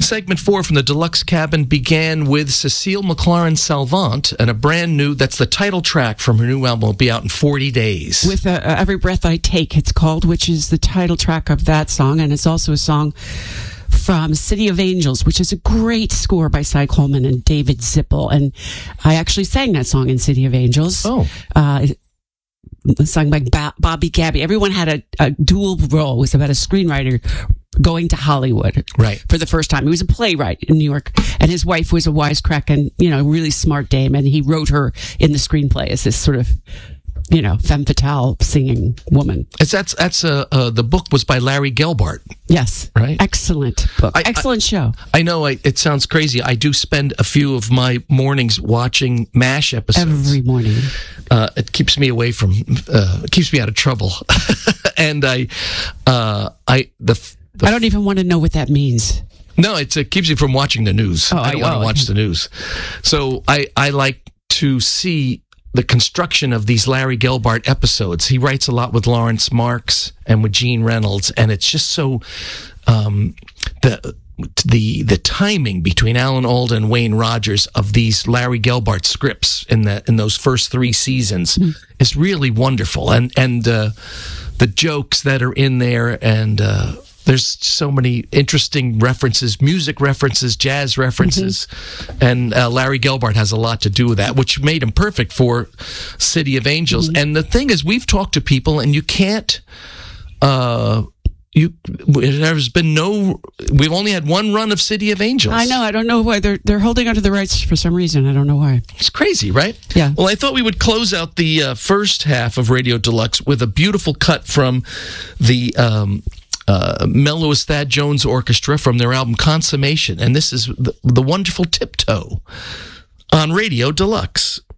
Segment 4 from the Deluxe Cabin began with Cecile McLaren Salvant and a brand new, that's the title track from her new album, will be out in 40 days. With Every Breath I Take, it's called, which is the title track of that song. And it's also a song from City of Angels, which is a great score by Cy Coleman and David Zippel. And I actually sang that song in City of Angels. Oh. Sung by Bobby Gabby. Everyone had a dual role. It was about a screenwriter going to Hollywood for the first time. He was a playwright in New York, and his wife was a wisecracking, really smart dame, and he wrote her in the screenplay as this sort of, femme fatale singing woman. The book was by Larry Gelbart. Yes. Right? Excellent book. Excellent show. I know it sounds crazy. I do spend a few of my mornings watching MASH episodes. Every morning. It keeps me away from, keeps me out of trouble. And I don't even want to know what that means. No, it keeps you from watching the news. I don't want to watch the news. So I like to see the construction of these Larry Gelbart episodes. He writes a lot with Lawrence Marks and with Gene Reynolds, and it's just so the timing between Alan Alda and Wayne Rogers of these Larry Gelbart scripts in those first 3 seasons is really wonderful, and the jokes that are in there, and there's so many interesting references, music references, jazz references, and Larry Gelbart has a lot to do with that, which made him perfect for City of Angels. And the thing is, we've talked to people, and you can't. There's been we've only had one run of City of Angels. I know. I don't know why they're holding onto the rights for some reason. I don't know why. It's crazy, right? Yeah. Well, I thought we would close out the first half of Radio Deluxe with a beautiful cut from the Mellowist Thad Jones Orchestra from their album Consummation, and this is the wonderful Tiptoe on Radio Deluxe.